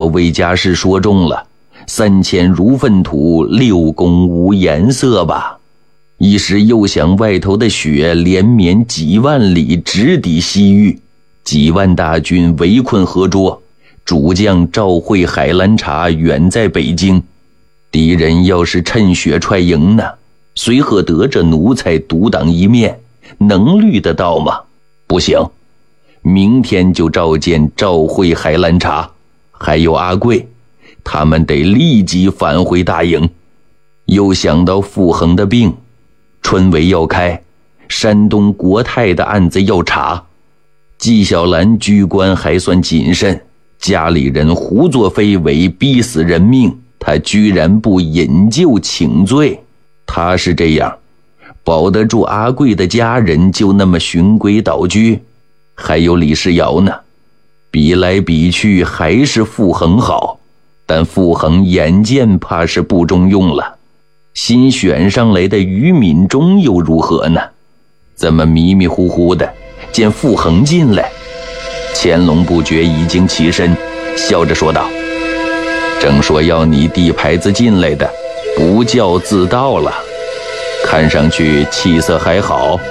魏家士说中了，3000如粪土，6公无颜色吧。一时又想外头的雪连绵几万里，直抵西域，几万大军围困河涿，主将赵惠、海兰察远在北京，敌人要是趁雪踹营呢，随和得这奴才独当一面，能虑得到吗？不行，明天就召见赵惠、海兰察，还有阿贵，他们得立即返回大营。又想到傅恒的病，春闱要开，山东国泰的案子要查，纪晓岚居官还算谨慎，家里人胡作非为，逼死人命，他居然不引咎请罪。他是这样，保得住阿贵的家人就那么循规蹈矩。还有李世尧呢，比来比去还是傅恒好，但傅恒眼见怕是不中用了。新选上来的于敏中又如何呢？怎么迷迷糊糊的见傅恒进来？乾隆不觉已经起身，笑着说道：正说要你递牌子进来的，不叫自到了，看上去气色还好。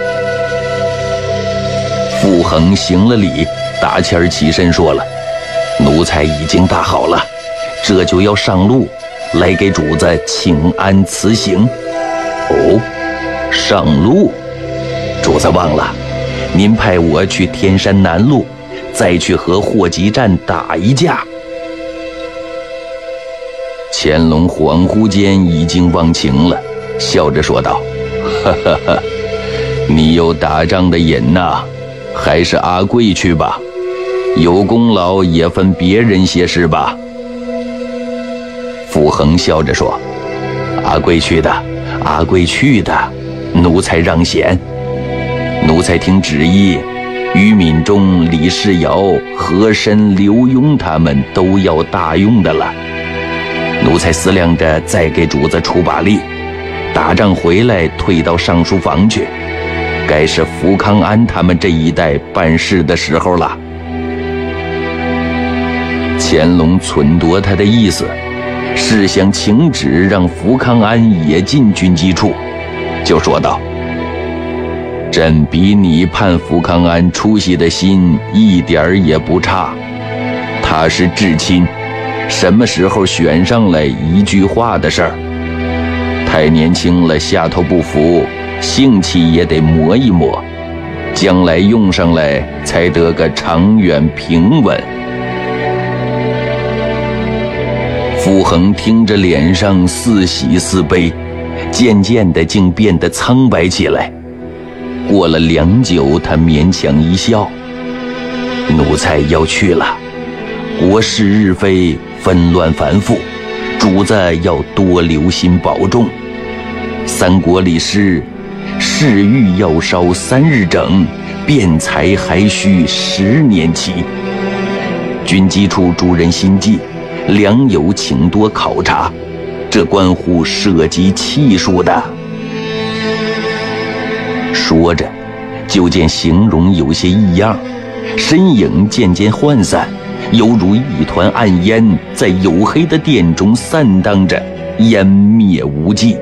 傅恒行了礼，大谦起身说了：奴才已经大好了，这就要上路，来给主子请安辞行。哦，上路？主子忘了，您派我去天山南路，再去和霍集战打一架。乾隆恍惚间已经忘情了，笑着说道：哈哈哈，你有打仗的瘾呐，还是阿贵去吧，有功劳也分别人些是吧？傅恒笑着说：阿贵去的，阿贵去的，奴才让贤。奴才听旨意，于敏中、李世尧、和珅、刘墉他们都要大用的了。奴才思量着再给主子出把力，打仗回来退到上书房去，该是福康安他们这一代办事的时候了。乾隆忖度他的意思，是想请旨让福康安也进军机处，就说道：朕比你盼福康安出息的心一点也不差，他是至亲，什么时候选上来一句话的事儿。太年轻了，下头不服，性气也得磨一磨，将来用上来才得个长远平稳。傅恒听着，脸上似喜似悲，渐渐的竟变得苍白起来。过了良久，他勉强一笑：奴才要去了，国事日非，纷乱繁复，主子要多留心保重。三国里诗：事欲要烧3日整，辩才还需10年期。军机处主人心计，良友请多考察，这关乎涉及气数的。说着，就见形容有些异样，身影渐渐涣散，犹如一团暗烟在黝黑的殿中散荡着，湮灭无迹。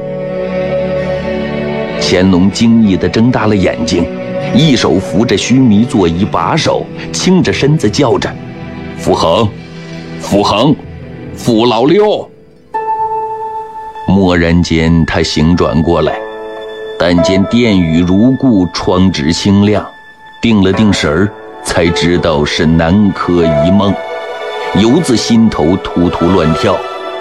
乾隆惊异地睁大了眼睛，一手扶着须弥座椅把手，倾着身子叫着：傅恒，傅恒，傅老六。蓦然间他醒转过来，但见殿宇如故，窗纸清亮，定了定神儿，才知道是南柯一梦，犹自心头突突乱跳。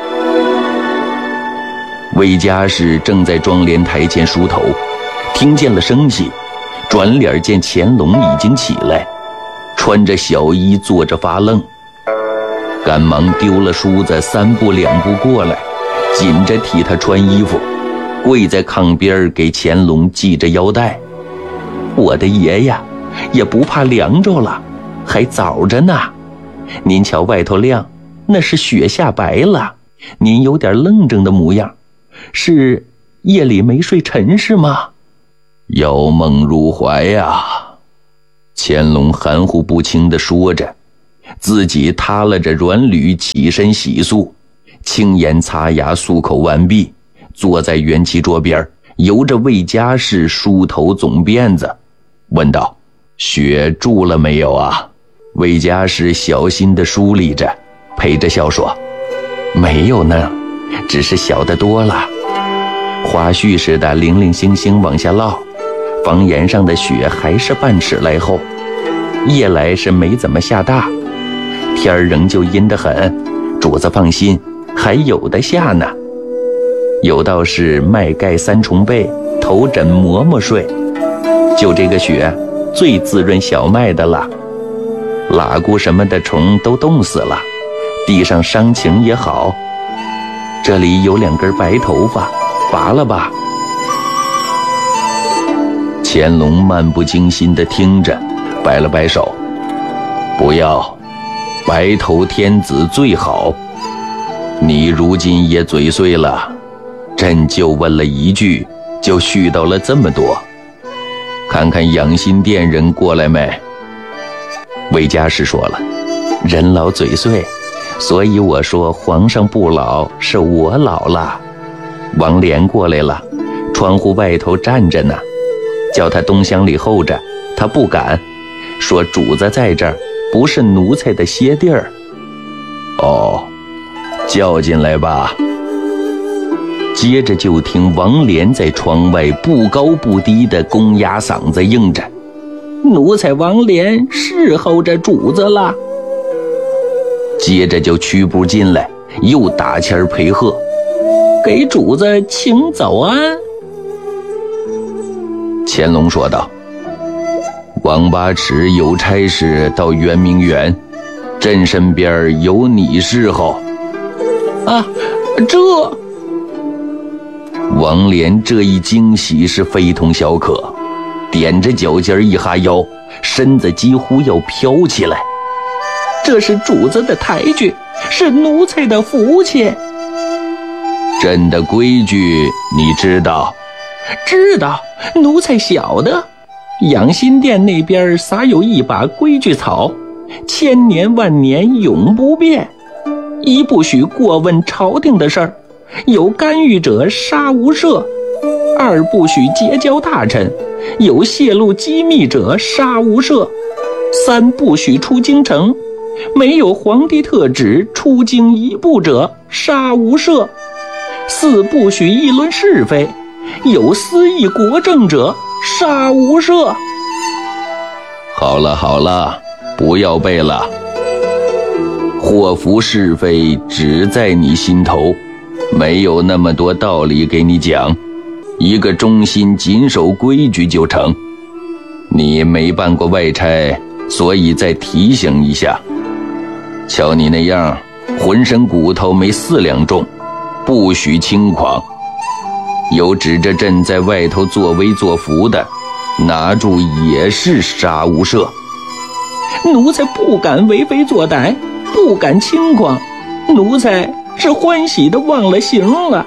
魏家士正在庄帘台前梳头，听见了声息，转脸见乾隆已经起来，穿着小衣坐着发愣，赶忙丢了梳子，3步2步过来，紧着替他穿衣服，跪在炕边给乾隆系着腰带。我的爷呀，也不怕凉着了，还早着呢。您瞧外头亮，那是雪下白了，您有点愣怔的模样，是夜里没睡沉是吗？妖梦入怀呀。乾隆含糊不清地说着， 自己踏了着软履起身洗漱，轻言擦牙漱口完毕，坐在元气桌边，由着魏家氏梳头总辫子，问道：血住了没有啊？魏家氏小心地梳理着，陪着笑说：没有呢，只是小得多了。花絮似的零零星星往下落，房檐上的雪还是半尺来厚，夜来是没怎么下大，天儿仍旧阴得很，主子放心，还有的下呢。有道是麦盖3重被，头枕馍馍睡，就这个雪最滋润小麦的了。喇蛄什么的虫都冻死了，地上伤情也好。这里有2根白头发，拔了吧。乾隆漫不经心地听着，摆了摆手：不要，白头天子最好。你如今也嘴碎了，朕就问了一句，就絮叨了这么多。看看养心殿人过来没？魏家氏说了：人老嘴碎，所以我说皇上不老，是我老了。王莲过来了，窗户外头站着呢，叫他东厢里候着，他不敢，说主子在这儿，不是奴才的歇地儿。哦，叫进来吧。接着就听王莲在窗外不高不低的公鸭嗓子应着：奴才王莲侍候着主子了。接着就屈步进来，又打签陪贺：给主子请早安。乾隆说道：王八尺有差事到圆明园，朕身边有你侍候。啊，这……王莲这一惊喜是非同小可，踮着脚尖一哈腰，身子几乎要飘起来。这是主子的抬举，是奴才的福气。朕的规矩你知道？知道，奴才晓得。养心殿那边撒有一把规矩草，千年万年永不变。一不许过问朝廷的事儿，有干预者杀无赦；二不许结交大臣，有泄露机密者杀无赦；三不许出京城，没有皇帝特旨出京一步者杀无赦；四不许议论是非，有私议国政者杀无赦。好了好了，不要背了。祸福是非只在你心头，没有那么多道理给你讲，一个忠心谨守规矩就成。你没办过外差，所以再提醒一下。瞧你那样，浑身骨头没4两重，不许轻狂。有指着朕在外头作威作福的，拿住也是杀无赦。奴才不敢为非作歹，不敢轻狂，奴才是欢喜的忘了形了。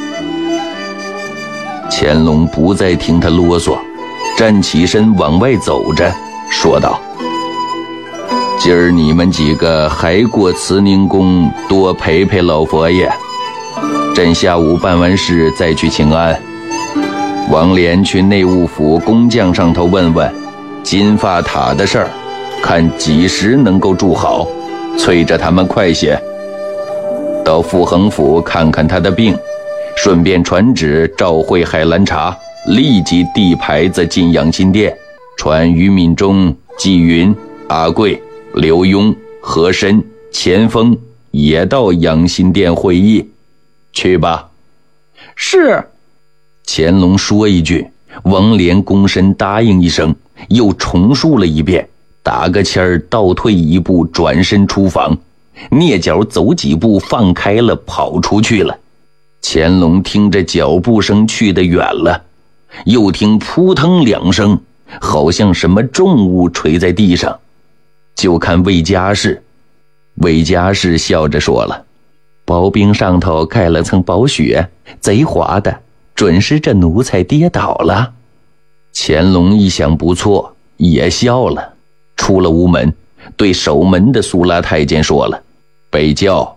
乾隆不再听他啰嗦，站起身往外走着，说道：今儿你们几个还过慈宁宫多陪陪老佛爷，朕下午办完事再去请安。王莲去内务府工匠上头问问金发塔的事儿，看几时能够筑好，催着他们快些。到傅恒府看看他的病，顺便传旨召会海兰察，立即递牌子进养心殿，传于敏中、纪云、阿贵、刘墉、和珅、钱锋也到养心殿会议。去吧。是。乾隆说一句，王莲躬身答应一声，又重述了一遍，打个签儿倒退一步，转身出房，蹑脚走几步放开了，跑出去了。乾隆听着脚步声去得远了，又听扑腾2声，好像什么重物垂在地上，就看魏家氏。魏家氏笑着说了：薄冰上头盖了层薄雪，贼滑的，准是这奴才跌倒了。乾隆一想不错，也笑了，出了屋门， 对守门的苏拉太监说了：“被叫。”